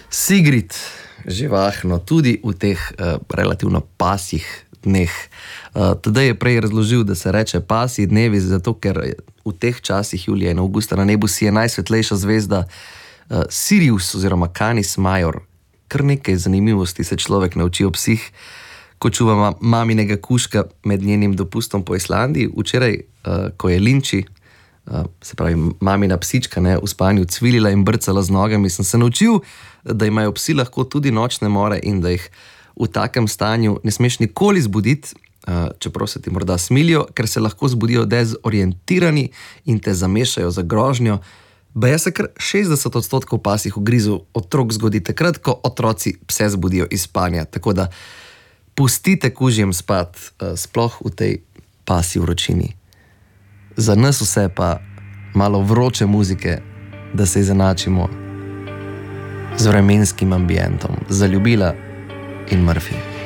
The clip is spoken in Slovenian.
Sigrid, živahno, tudi v teh relativno pasjih dneh. Tadej je prej razložil, da se reče pasji dnevi, zato ker v teh časih julija in avgusta na nebu si je najsvetlejša zvezda Sirius oziroma Canis Major. Kar nekaj zanimivosti se človek nauči o psih, ko čuva maminega kužka med njenim dopustom po Islandiji. Včeraj, ko je Linči, se pravi mamina psička, v spanju cvilila in brcala z nogami, sem se naučil, da imajo psi lahko tudi nočne more in da jih v takem stanju ne smeš nikoli zbuditi, čeprav se ti morda smilijo, ker se lahko zbudijo dezorientirani in te zamešajo za grožnjo. Baje se kar 60% pasjih ugrizov otrok zgodi takrat, ko otroci pse zbudijo iz spanja. Tako da pustite kužjem spat, sploh v tej pasji vročini. Za nas vse pa malo vroče muzike, da se izenačimo z vremenskim ambientom. Zaljubila in Murphy.